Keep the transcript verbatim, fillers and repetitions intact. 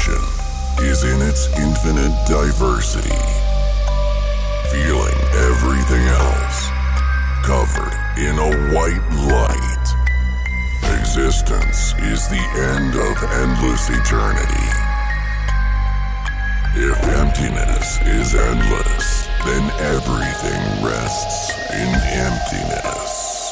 Creation is in its infinite diversity, feeling everything else, covered in a white light. Existence is the end of endless eternity. If emptiness is endless, then everything rests in emptiness.